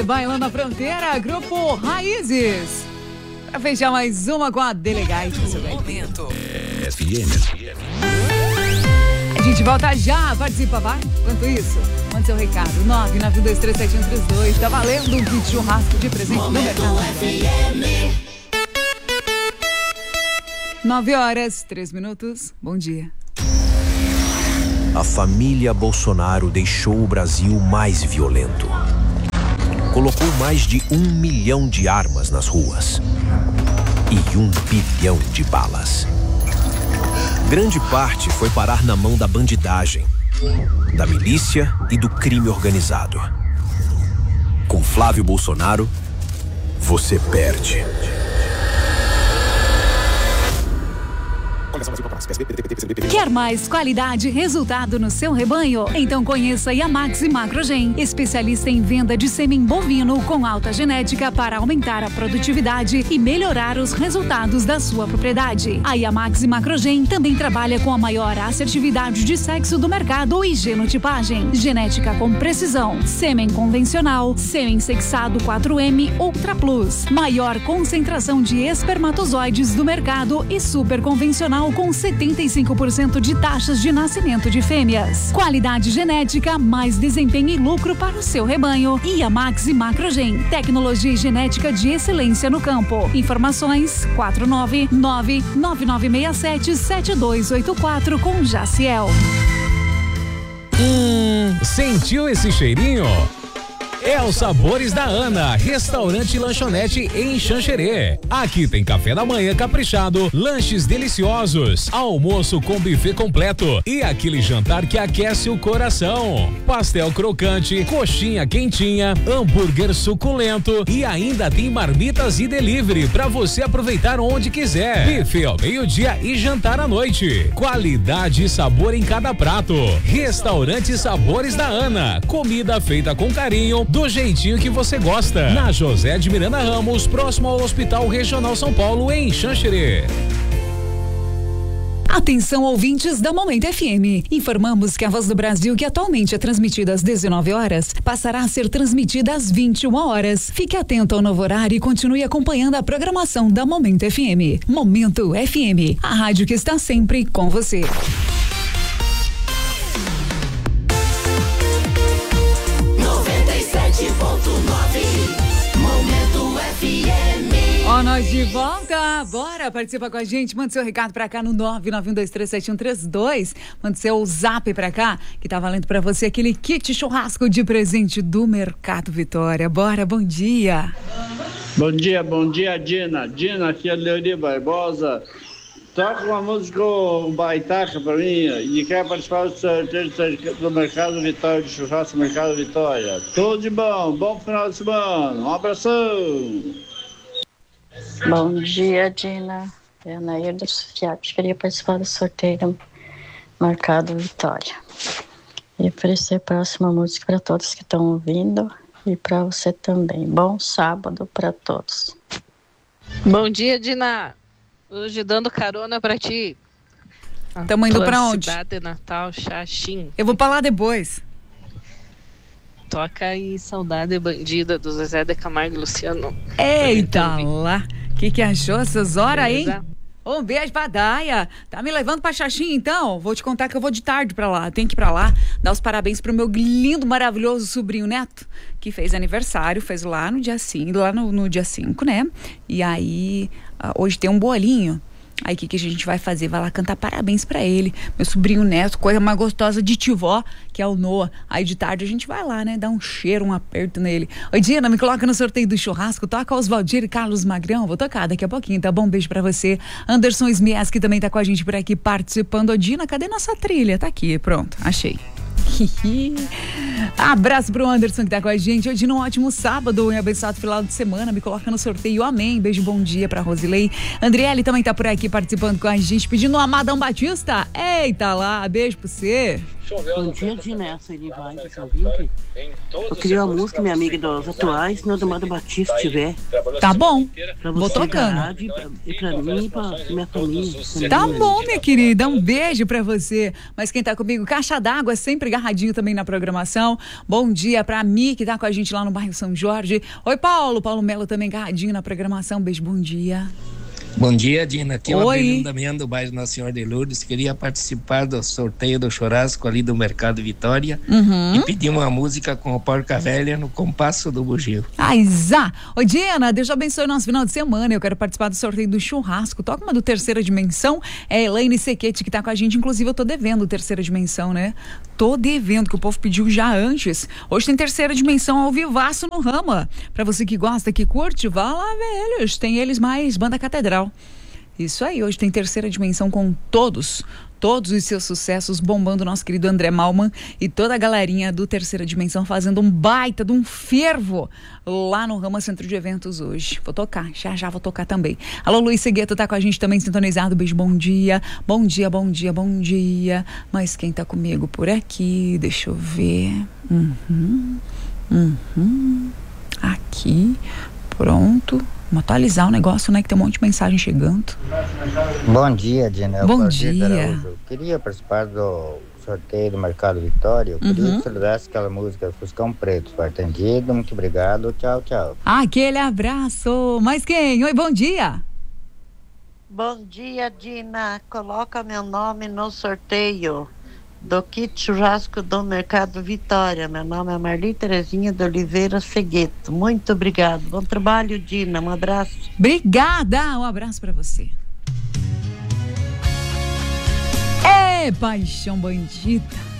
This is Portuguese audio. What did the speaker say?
DJ Bailando na Fronteira, grupo Raízes. Pra fechar mais uma com a Delegate. Momento FM. A gente volta já, participa, vai? Enquanto isso, mande seu recado, 992373132. Tá valendo um kit churrasco de presente no Mercado FM. 9h03. Bom dia. A família Bolsonaro deixou o Brasil mais violento. Colocou mais de 1 milhão de armas nas ruas e 1 bilhão de balas. Grande parte foi parar na mão da bandidagem, da milícia e do crime organizado. Com Flávio Bolsonaro, você perde. Quer mais qualidade e resultado no seu rebanho? Então conheça a Yamax Macrogen, especialista em venda de sêmen bovino com alta genética para aumentar a produtividade e melhorar os resultados da sua propriedade. A Yamax Macrogen também trabalha com a maior assertividade de sexo do mercado e genotipagem. Genética com precisão, sêmen convencional, sêmen sexado 4M Ultra Plus, maior concentração de espermatozoides do mercado e super convencional com 75% de taxas de nascimento de fêmeas. Qualidade genética, mais desempenho e lucro para o seu rebanho. Yamax Macrogen, tecnologia e genética de excelência no campo. Informações 49999677284 com Jaciel. Sentiu esse cheirinho? É os Sabores da Ana, restaurante e lanchonete em Xanxerê. Aqui tem café da manhã caprichado, lanches deliciosos, almoço com buffet completo e aquele jantar que aquece o coração. Pastel crocante, coxinha quentinha, hambúrguer suculento e ainda tem marmitas e delivery para você aproveitar onde quiser. Buffet ao meio-dia e jantar à noite. Qualidade e sabor em cada prato. Restaurante Sabores da Ana, comida feita com carinho, do jeitinho que você gosta. Na José de Miranda Ramos, próximo ao Hospital Regional São Paulo, em Xanxerê. Atenção, ouvintes da Momento FM. Informamos que a Voz do Brasil, que atualmente é transmitida às 19 horas, passará a ser transmitida às 21 horas. Fique atento ao novo horário e continue acompanhando a programação da Momento FM. Momento FM, a rádio que está sempre com você. Momento FM. Ó, nós de volta. Bora, participa com a gente. Manda seu recado pra cá no 991237132. Manda seu zap pra cá, que tá valendo pra você aquele kit churrasco de presente do Mercado Vitória. Bora, bom dia. Bom dia, Dina. Dina, aqui é Leoni Barbosa. Toca uma música um baitaca pra mim e quer participar do sorteio do Mercado Vitória, de churrasco Mercado Vitória. Tudo de bom final de semana, um abração! Bom dia, Dina. É a Nair do Sufiato. Queria participar do sorteio do Mercado Vitória. E oferecer a próxima música para todos que estão ouvindo e para você também. Bom sábado para todos. Bom dia, Dina. Hoje dando carona pra ti. Tamo indo pra onde? Cidade Natal, Xaxim. Eu vou pra lá depois. Toca aí Saudade Bandida do Zezé de Camargo e Luciano. Eita lá. O que achou essas horas, hein? Um beijo pra Daia. Tá me levando pra Xaxim, então? Vou te contar que eu vou de tarde pra lá. Tenho que ir pra lá dar os parabéns pro meu lindo, maravilhoso sobrinho Neto, que fez aniversário, fez lá no dia 5, no dia 5, né? E aí, hoje tem um bolinho. Aí o que a gente vai fazer? Vai lá cantar parabéns pra ele. Meu sobrinho Neto, coisa mais gostosa de tivó, que é o Noah. Aí de tarde a gente vai lá, né? Dar um cheiro, um aperto nele. Oi, Dina, me coloca no sorteio do churrasco. Toca Oswaldir e Carlos Magrão. Vou tocar daqui a pouquinho, tá bom? Beijo pra você. Anderson Smies, que também tá com a gente por aqui participando. Ô, Dina, cadê nossa trilha? Tá aqui, pronto, achei. Abraço pro Anderson que tá com a gente. Hoje num ótimo sábado e abençoado final de semana. Me coloca no sorteio, amém. Beijo, bom dia pra Rosilei. Andriele também tá por aqui participando com a gente, pedindo um Amadão Batista. Eita lá, beijo pra você. Bom dia, Dina. Essa ele vai do São Vinte. Eu queria uma música, minha amiga dos atuais, no do Amado Batista tiver. Tá bom. Pra Vou você, tocando. Rádio, e pra mim e pra minha família. Tá bom, minha querida. Um beijo pra você. Mas quem tá comigo, Caixa d'Água, sempre agarradinho também na programação. Bom dia pra Mi, que tá com a gente lá no bairro São Jorge. Oi, Paulo. Paulo Melo também agarradinho na programação. Beijo, bom dia. Bom dia, Dina. Aqui é o Oi. Adriano Damião do bairro Nossa Senhora de Lourdes. Queria participar do sorteio do churrasco ali do Mercado Vitória e pedir uma música com o Porca Velha no Compasso do Bugio. Aizá! Ô, Diana, Deus abençoe o nosso final de semana. Eu quero participar do sorteio do churrasco. Toca uma do Terceira Dimensão. É a Elaine Sequete que tá com a gente. Inclusive, eu tô devendo Terceira Dimensão, né? Tô devendo, que o povo pediu já antes. Hoje tem Terceira Dimensão ao vivaço no Rama. Pra você que gosta, que curte, vá lá ver eles. Tem eles mais Banda Catedral. Isso aí, hoje tem Terceira Dimensão com todos os seus sucessos, bombando o nosso querido André Malman e toda a galerinha do Terceira Dimensão fazendo um baita de um fervo lá no Rama Centro de Eventos hoje. Vou tocar, já vou tocar também. Alô, Luiz Segueto tá com a gente também sintonizado. Beijo, bom dia. Bom dia, bom dia, bom dia. Mas quem tá comigo por aqui? Deixa eu ver. Aqui, pronto. Vamos atualizar o negócio, né? Que tem um monte de mensagem chegando. Bom dia, Dina. Bom dia. Eu queria participar do sorteio do Mercado Vitória. Eu queria que você desse aquela música Fuscão Preto. Foi atendido, muito obrigado. Tchau, tchau. Aquele abraço. Mas quem? Oi, bom dia. Bom dia, Dina. Coloca meu nome no sorteio do kit churrasco do Mercado Vitória. Meu nome é Marli Terezinha de Oliveira Segueto. Muito obrigado. Bom trabalho, Dina. Um abraço. Obrigada. Um abraço pra você. Paixão bandida.